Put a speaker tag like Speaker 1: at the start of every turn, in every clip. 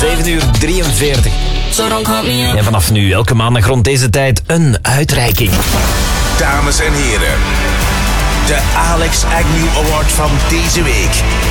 Speaker 1: 7:43. En vanaf nu, elke maandag rond deze tijd, een uitreiking.
Speaker 2: Dames en heren, de Alex Agnew Award van deze week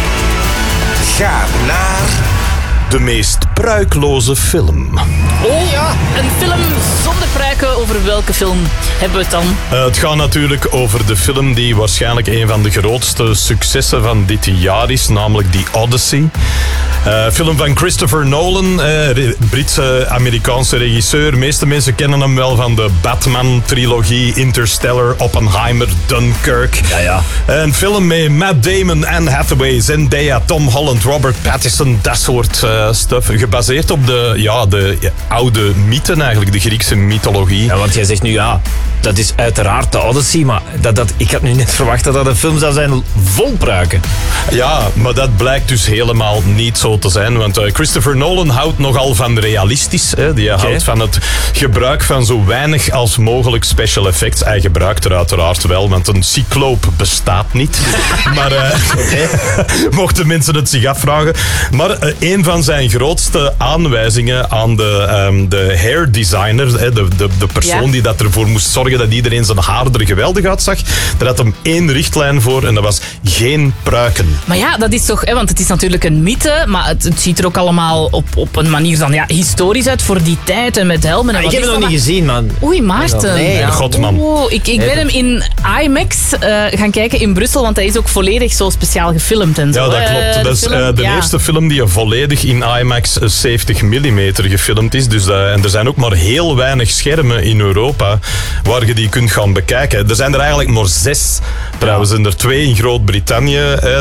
Speaker 2: gaat naar de meest pruikloze film.
Speaker 3: Oh ja, een film zonder pruiken. Over welke film hebben we het dan?
Speaker 4: Het gaat natuurlijk over de film die waarschijnlijk een van de grootste successen van dit jaar is, namelijk The Odyssey. Film van Christopher Nolan, Britse-Amerikaanse regisseur. De meeste mensen kennen hem wel van de Batman-trilogie, Interstellar, Oppenheimer, Dunkirk.
Speaker 1: Ja.
Speaker 4: Een film met Matt Damon, Anne Hathaway, Zendaya, Tom Holland, Robert Pattinson, dat soort stuff. Gebaseerd op de oude mythen eigenlijk, de Griekse mythologie.
Speaker 1: Ja, want jij zegt nu, ja, dat is uiteraard de Odyssey, maar ik had nu net verwacht dat dat een film zou zijn vol pruiken.
Speaker 4: Ja, maar dat blijkt dus helemaal niet zo te zijn, want Christopher Nolan houdt nogal van realistisch. Hè. Die houdt van het gebruik van zo weinig als mogelijk special effects. Hij gebruikt er uiteraard wel, want een cycloop bestaat niet. Maar mochten mensen het zich afvragen. Maar een van zijn grootste aanwijzingen aan de hair designer, de persoon die dat ervoor moest zorgen dat iedereen zijn haar er geweldig uitzag, daar had hem één richtlijn voor en dat was geen pruiken.
Speaker 3: Maar ja, dat is toch, want het is natuurlijk een mythe, maar het ziet er ook allemaal op een manier dan historisch uit voor die tijd en met helmen. En
Speaker 1: ik heb het nog niet gezien, man.
Speaker 3: Oei, Maarten.
Speaker 1: Nee, ja.
Speaker 4: Godman.
Speaker 3: Oh, ik ben hem in IMAX gaan kijken in Brussel, want hij is ook volledig zo speciaal gefilmd en zo.
Speaker 4: Ja, dat klopt. Dat is de eerste film die volledig in IMAX 70 mm gefilmd is. Dus, en er zijn ook maar heel weinig schermen in Europa waar je die kunt gaan bekijken. Er zijn er eigenlijk maar 6. Trouwens zijn er 2 in Groot-Brittannië,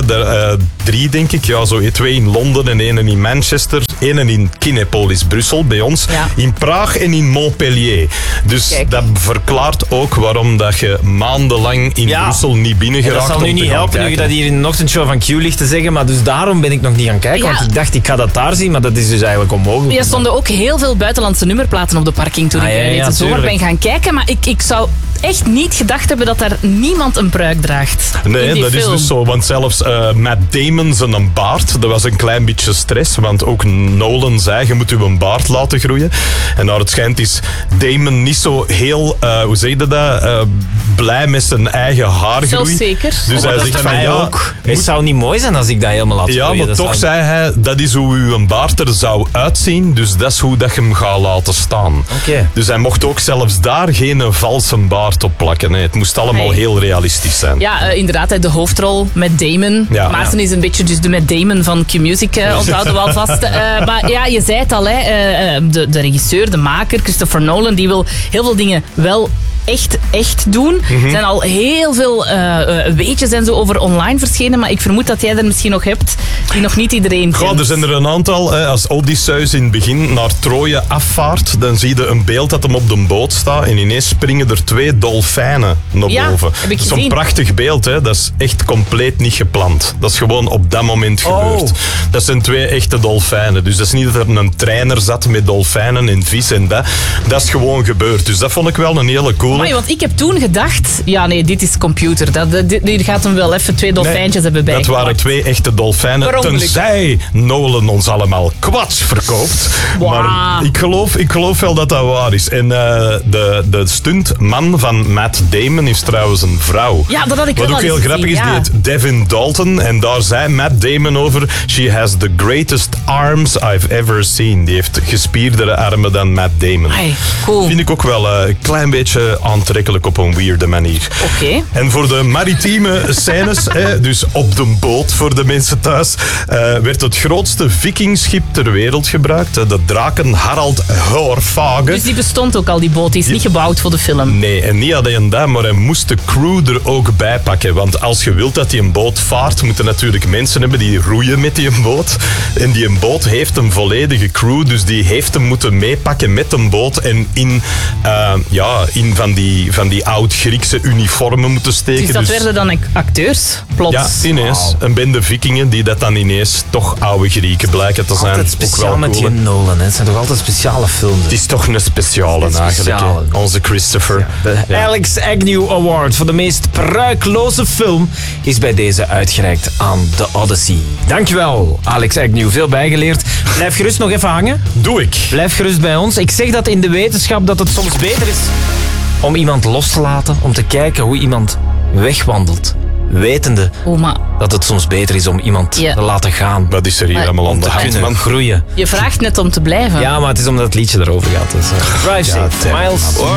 Speaker 4: 3 denk ik. Ja, zo 2 in Londen en 1 in Manchester. 1 in Kinepolis, Brussel, bij ons. Ja. In Praag en in Montpellier. Dus dat verklaart ook waarom dat je maandenlang in Brussel niet binnen geraakt.
Speaker 1: Dat zal nu niet helpen nu dat hier in de ochtendshow van Q ligt te zeggen, maar dus daarom ben ik nog niet gaan kijken. Want ik dacht, ik ga dat daar zien, maar dat is dus eigenlijk onmogelijk.
Speaker 3: Er stonden ook heel veel buitenlandse nummerplaten op de parking toen ik de zomer ben gaan kijken. Maar ik zou echt niet gedacht hebben dat daar niemand een pruik draagt.
Speaker 4: Nee, dat is dus zo. Want zelfs Matt Damon zijn baard, dat was een klein beetje stress. Want ook Nolan zei, je moet je baard laten groeien. En naar het schijnt is Damon niet zo heel, hoe zeg je dat, blij met zijn eigen haargroei.
Speaker 3: Zelfzeker.
Speaker 4: Dus hij zegt van
Speaker 1: ook. Het zou niet mooi zijn als ik dat helemaal laat groeien.
Speaker 4: Ja, maar toch zei hij, dat is hoe uw baard er zou uitzien. Dus dat is hoe dat je hem gaat laten staan.
Speaker 1: Okay.
Speaker 4: Dus hij mocht ook zelfs daar geen valse baard op plakken. Nee, het moest allemaal heel realistisch zijn.
Speaker 3: Ja, inderdaad, de hoofdrol met Damon.
Speaker 4: Ja,
Speaker 3: Maarten is een beetje dus de met Damon van Q-Music, onthouden we alvast. Maar ja, je zei het al, de regisseur, de maker, Christopher Nolan, die wil heel veel dingen wel echt doen. Er zijn al heel veel weetjes en zo over online verschenen, maar ik vermoed dat jij er misschien nog hebt die nog niet iedereen kent.
Speaker 4: Goh, er zijn er een aantal. Als Odysseus in het begin naar Troje afvaart, dan zie je een beeld dat hem op de boot staat en ineens springen er 2 dolfijnen naar boven.
Speaker 3: Heb ik
Speaker 4: Zo'n
Speaker 3: gezien.
Speaker 4: prachtig beeld, hè. Dat is echt compleet niet gepland. Dat is gewoon op dat moment gebeurd. Dat zijn 2 echte dolfijnen. Dus dat is niet dat er een trainer zat met dolfijnen en vis en dat. Dat is gewoon gebeurd. Dus dat vond ik wel een hele coole.
Speaker 3: Maar want ik heb toen gedacht, ja nee, dit is computer. Hier gaat hem wel even 2 dolfijntjes hebben bijgepakt.
Speaker 4: Dat waren 2 echte dolfijnen. Tenzij Nolan ons allemaal kwats verkoopt.
Speaker 3: Wow.
Speaker 4: Maar ik geloof wel dat dat waar is. En de stuntman van Matt Damon is trouwens een vrouw.
Speaker 3: Ja, dat had ik wel
Speaker 4: Wat ook heel grappig is, die heet Devin Dalton. En daar zei Matt Damon over: she has the greatest arms I've ever seen. Die heeft gespierdere armen dan Matt Damon.
Speaker 3: Ai, cool.
Speaker 4: Vind ik ook wel een klein beetje aantrekkelijk op een weirde manier.
Speaker 3: Oké.
Speaker 4: En voor de maritieme scènes, dus op de boot voor de mensen thuis, werd het grootste vikingschip ter wereld gebruikt. De draken Harald Hårfagre.
Speaker 3: Dus die bestond ook al, die boot. Die is niet gebouwd voor de film.
Speaker 4: Nee, en niet alleen dat, maar hij moest de crew er ook bij pakken. Want als je wilt dat die een boot vaart, moeten natuurlijk mensen hebben die roeien met die boot. En die een boot heeft een volledige crew, dus die heeft hem moeten meepakken met een boot en in van van die oud-Griekse uniformen moeten steken.
Speaker 3: Dus dat werden dan acteurs, plots.
Speaker 4: Ja, ineens. Een bende vikingen die dat dan ineens toch oude Grieken blijken te zijn.
Speaker 1: Altijd speciaal
Speaker 4: ook wel
Speaker 1: met
Speaker 4: cool,
Speaker 1: Jim Nolan. Hè. Het zijn toch altijd speciale films.
Speaker 4: Het is toch een speciale eigenlijk. Hè. Onze Christopher.
Speaker 1: De Alex Agnew Award voor de meest pruikloze film is bij deze uitgereikt aan The Odyssey. Dankjewel, Alex Agnew. Veel bijgeleerd. Blijf gerust nog even hangen.
Speaker 4: Doe ik.
Speaker 1: Blijf gerust bij ons. Ik zeg dat in de wetenschap dat het soms beter is om iemand los te laten, om te kijken hoe iemand wegwandelt. Wetende dat het soms beter is om iemand te laten gaan.
Speaker 4: Wat is er hier allemaal aan de hand, man?
Speaker 1: Groeien.
Speaker 3: Je vraagt net om te blijven.
Speaker 1: Ja, maar het is omdat het liedje erover gaat. Dus, Drive Safe, Miles.